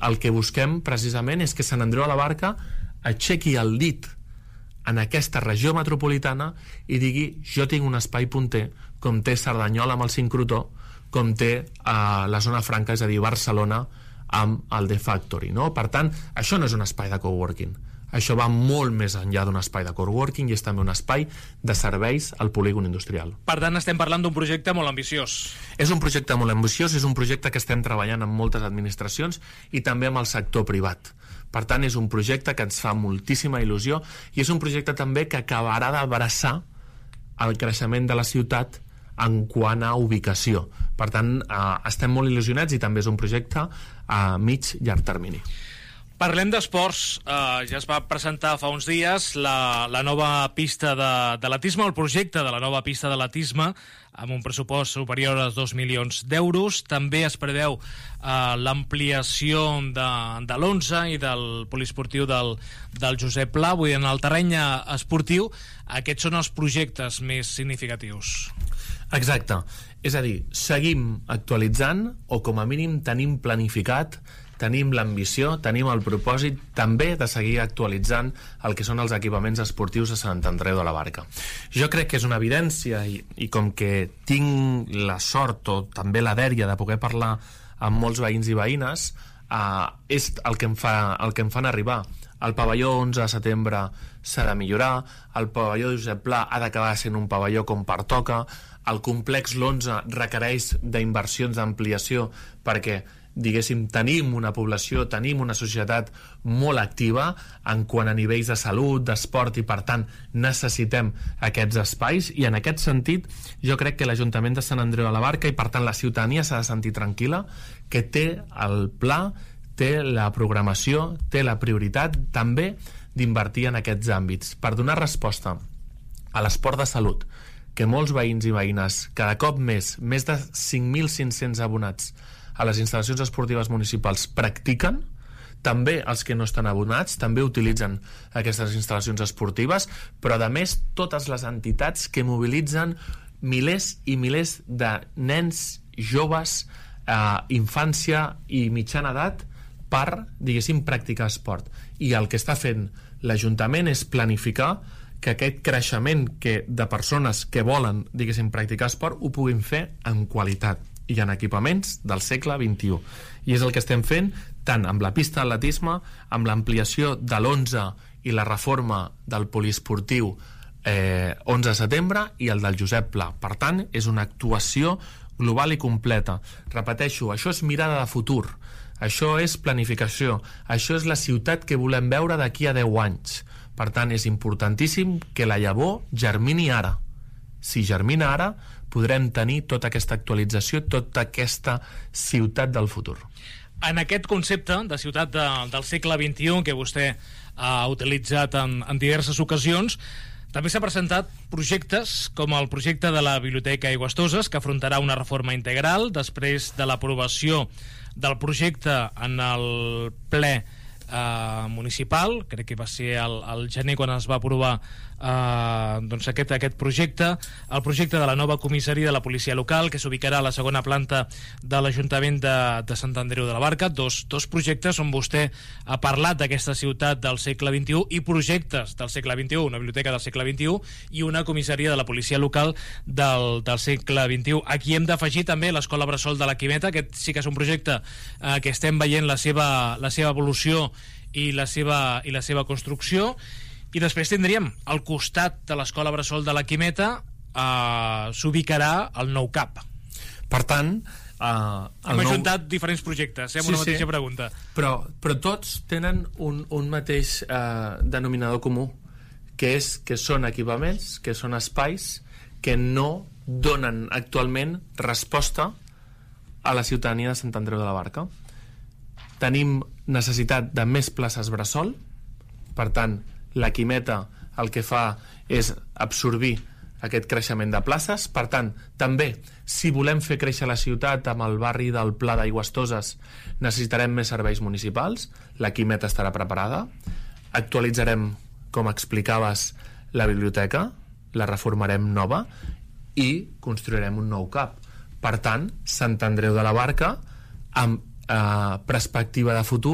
el que busquem precisament és que Sant Andreu de la Barca aixequi el dit en aquesta regió metropolitana i digui: jo tinc un espai punter, com té Cerdanyola amb el sincrotó, com té la zona franca, és a dir, Barcelona amb el The Factory, no? Per tant, això no és un espai de coworking, això va molt més enllà d'un espai de coworking i és també un espai de serveis al polígon industrial. Per tant, estem parlant d'un projecte molt ambiciós. És un projecte molt ambiciós, és un projecte que estem treballant amb moltes administracions i també amb el sector privat. Per tant, és un projecte que ens fa moltíssima il·lusió i és un projecte també que acabarà d'abraçar el creixement de la ciutat en quant a ubicació. Per tant, estem molt il·lusionats i també és un projecte a mig llarg termini. Parlem d'esports. Ja es va presentar fa uns dies la nova pista d'atletisme, el projecte de la nova pista d'atletisme, amb un pressupost superior als 2 milions d'euros. També es preveu l'ampliació de l'11 i del poliesportiu del Josep Pla. Vull dir, en el terreny esportiu, aquests són els projectes més significatius. Exacte. És a dir, seguim actualitzant o com a mínim tenim planificat, tenim l'ambició, tenim el propòsit també de seguir actualitzant el que són els equipaments esportius de Sant Andreu de la Barca. Jo crec que és una evidència i com que tinc la sort o també la dèria de poder parlar amb molts veïns i veïnes, és el que em fan arribar. El pavelló 11 de setembre s'ha de millorar, el pavelló Josep Pla ha d'acabar sent un pavelló com pertoca, el complex l'11 requereix d'inversions d'ampliació perquè, diguéssim, tenim una població, tenim una societat molt activa en quant a nivells de salut, d'esport, i per tant necessitem aquests espais, i en aquest sentit jo crec que l'Ajuntament de Sant Andreu de la Barca, i per tant la ciutadania, s'ha de sentir tranquil·la que té el pla, té la programació, té la prioritat també d'invertir en aquests àmbits per donar resposta a l'esport de salut, que molts veïns i veïnes, cada cop més de 5.500 abonats a les instal·lacions esportives municipals practiquen, també els que no estan abonats també utilitzen aquestes instal·lacions esportives, però a més totes les entitats que mobilitzen milers i milers de nens, joves, infància i mitjana edat per, diguéssim, practicar esport. I el que està fent l'Ajuntament és planificar que aquest creixement de persones que volen, diguéssim, practicar esport ho puguin fer en qualitat i en equipaments del segle XXI. I és el que estem fent tant amb la pista d'atletisme, amb l'ampliació de l'11 i la reforma del poliesportiu 11 de setembre i el del Josep Pla. Per tant, és una actuació global i completa. Repeteixo, això és mirada de futur, això és planificació, això és la ciutat que volem veure d'aquí a 10 anys. Per tant, és importantíssim que la llavor germini ara. Si germina ara, podrem tenir tota aquesta actualització, tota aquesta ciutat del futur. En aquest concepte de ciutat del segle XXI, que vostè ha utilitzat en diverses ocasions, també s'ha presentat projectes com el projecte de la Biblioteca Aigüestoses, que afrontarà una reforma integral després de l'aprovació del projecte en el ple municipal. Crec que va ser al gener quan es va aprovar doncs aquest projecte. El projecte de la nova comissaria de la policia local, que s'ubicarà a la segona planta de l'Ajuntament de Sant Andreu de la Barca. Dos projectes on vostè ha parlat d'aquesta ciutat del segle XXI i projectes del segle XXI, una biblioteca del segle XXI i una comissaria de la policia local del segle XXI. Aquí hem d'afegir també l'Escola Bressol de la Quimeta. Aquest sí que és un projecte que estem veient la seva evolució i la seva construcció. I després tindríem al costat de l'Escola Bressol de la Quimeta s'ubicarà el nou CAP. Per tant, hem ajuntat diferents projectes amb una mateixa pregunta, però tots tenen un mateix denominador comú, que són equipaments, que són espais que no donen actualment resposta a la ciutadania de Sant Andreu de la Barca. Tenim necessitat de més places bressol, per tant la Quimeta el que fa és absorbir aquest creixement de places. Per tant, també, si volem fer créixer la ciutat amb el barri del Pla d'Aigüestoses, necessitarem més serveis municipals. La Quimeta estarà preparada. Actualitzarem, com explicaves, la biblioteca, la reformarem nova i construirem un nou CAP. Per tant, Sant Andreu de la Barca, amb perspectiva de futur,